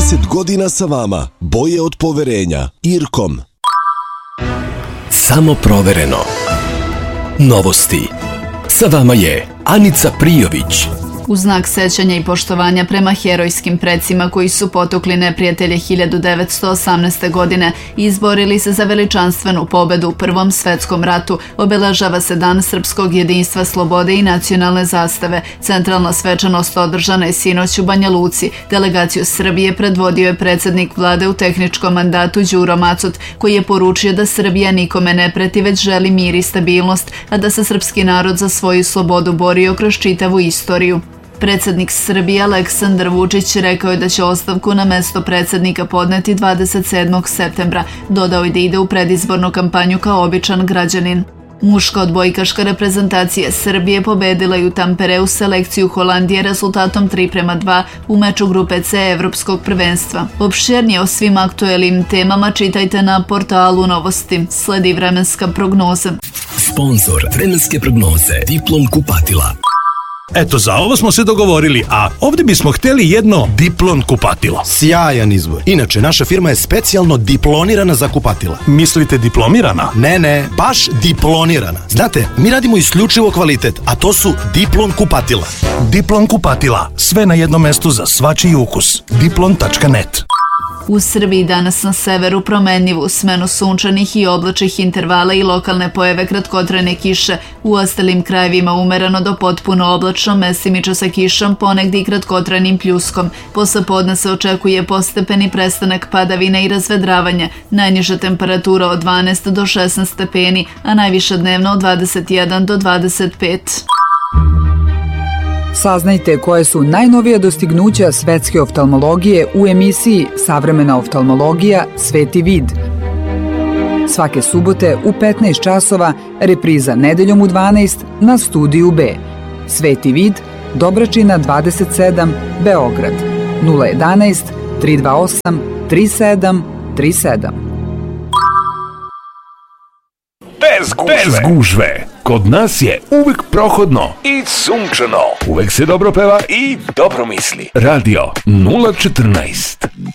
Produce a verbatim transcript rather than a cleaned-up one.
trideset godina sa vama. Boje od poverenja. Irkom. Samo provereno. Novosti. Sa vama je Anica Prijović. U znak sećanja i poštovanja prema herojskim precima koji su potukli neprijatelje hiljadu devetsto osamnaeste. godine i izborili se za veličanstvenu pobedu u Prvom svetskom ratu, obeležava se Dan srpskog jedinstva, slobode i nacionalne zastave. Centralna svečanost održana je sinoć u Banja Luci. Delegaciju Srbije predvodio je predsjednik vlade u tehničkom mandatu Đuro Macot, koji je poručio da Srbija nikome ne preti, već želi mir i stabilnost, a da se srpski narod za svoju slobodu borio kroz čitavu istoriju. Predsjednik Srbije Aleksandar Vučić rekao je da će ostavku na mesto predsjednika podneti dvadeset sedmog septembra. Dodao je da ide u predizbornu kampanju kao običan građanin. Muška odbojkaška reprezentacija Srbije pobedila je u Tampereu selekciju Holandije rezultatom tri prema dva u meču grupe C Evropskog prvenstva. Opširnije o svim aktuelnim temama čitajte na portalu Novosti. Sledi vremenska prognoza. Sponzor vremenske prognoze Diplom kupatila. Eto, za ovo smo se dogovorili, a ovdje bismo htjeli jedno Diplon kupatilo. Sjajan izbor. Inače, naša firma je specijalno diplonirana za kupatila. Mislite diplomirana? Ne, ne, baš diplonirana. Znate, mi radimo isključivo kvalitet, a to su Diplon kupatila. Diplon kupatila. Sve na jednom mestu za svačiji ukus. diplon tačka net. U Srbiji danas na severu promenljivo u smenu sunčanih i oblačnih intervala i lokalne pojave kratkotrajne kiše. U ostalim krajevima umereno do potpuno oblačno, mesimično sa kišom, ponegdje i kratkotrajnim pljuskom. Posle podne se očekuje postepeni prestanak padavina i razvedravanja. Najniža temperatura od dvanaest do šesnaest stepeni, a najviša dnevno od dvadeset jedan do dvadeset pet. Saznajte koje su najnovije dostignuća svetske oftalmologije u emisiji Savremena oftalmologija Sveti vid. Svake subote u petnaest časova, repriza nedeljom u dvanaest na Studiju B. Sveti vid, Dobračina dvadeset sedam, Beograd. nula jedanaest, tri dva osam, tri sedam tri sedam. Bez gužve. Bez gužve. Kod nas je uvek prohodno i sunčano. Uvek se dobro peva i dobro misli. Radio nula četrnaest.